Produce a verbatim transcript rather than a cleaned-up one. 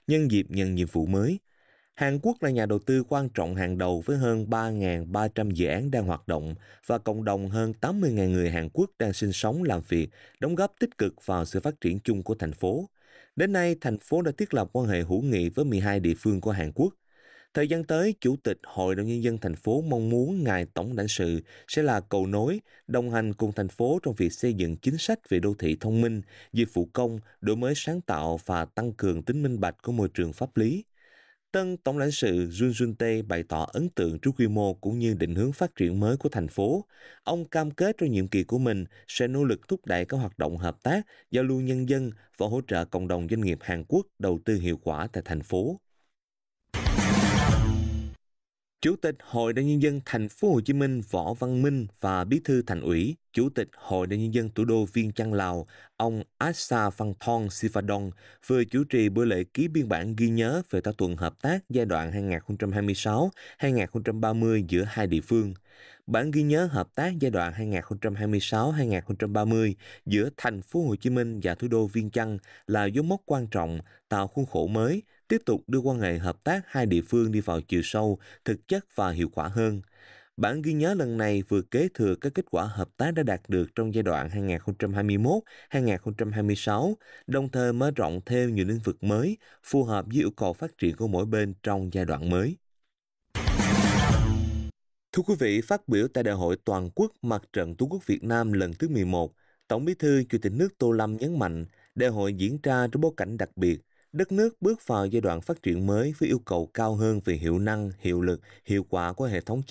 nhân dịp nhận nhiệm vụ mới. Hàn Quốc là nhà đầu tư quan trọng hàng đầu với hơn ba nghìn ba trăm dự án đang hoạt động và cộng đồng hơn tám mươi nghìn người Hàn Quốc đang sinh sống làm việc, đóng góp tích cực vào sự phát triển chung của thành phố. Đến nay, thành phố đã thiết lập quan hệ hữu nghị với mười hai địa phương của Hàn Quốc. Thời gian tới, Chủ tịch Hội đồng Nhân dân thành phố mong muốn Ngài Tổng lãnh sự sẽ là cầu nối, đồng hành cùng thành phố trong việc xây dựng chính sách về đô thị thông minh, dịch vụ công, đổi mới sáng tạo và tăng cường tính minh bạch của môi trường pháp lý. Tân Tổng lãnh sự Jun Jun Tae bày tỏ ấn tượng trước quy mô cũng như định hướng phát triển mới của thành phố. Ông cam kết trong nhiệm kỳ của mình sẽ nỗ lực thúc đẩy các hoạt động hợp tác, giao lưu nhân dân và hỗ trợ cộng đồng doanh nghiệp Hàn Quốc đầu tư hiệu quả tại thành phố. Chủ tịch Hội đồng Nhân dân thành phố Hồ Chí Minh Võ Văn Minh và Bí thư Thành ủy, Chủ tịch Hội đồng Nhân dân thủ đô Viêng Chăn Lào, ông Asa Văn Thong Sivadong vừa chủ trì buổi lễ ký biên bản ghi nhớ về thỏa thuận hợp tác giai đoạn hai nghìn không trăm hai mươi sáu đến hai nghìn không trăm ba mươi giữa hai địa phương. Bản ghi nhớ hợp tác giai đoạn hai nghìn không trăm hai mươi sáu đến hai nghìn không trăm ba mươi giữa thành phố Hồ Chí Minh và thủ đô Viêng Chăn là dấu mốc quan trọng, tạo khuôn khổ mới, tiếp tục đưa quan hệ hợp tác hai địa phương đi vào chiều sâu, thực chất và hiệu quả hơn. Bản ghi nhớ lần này vừa kế thừa các kết quả hợp tác đã đạt được trong giai đoạn hai nghìn không trăm hai mươi mốt đến hai nghìn không trăm hai mươi sáu, đồng thời mở rộng thêm nhiều lĩnh vực mới, phù hợp với yêu cầu phát triển của mỗi bên trong giai đoạn mới. Thưa quý vị, phát biểu tại Đại hội Toàn quốc Mặt trận Tổ quốc Việt Nam lần thứ mười một, Tổng Bí thư Chủ tịch nước Tô Lâm nhấn mạnh, đại hội diễn ra trong bối cảnh đặc biệt, đất nước bước vào giai đoạn phát triển mới với yêu cầu cao hơn về hiệu năng, hiệu lực, hiệu quả của hệ thống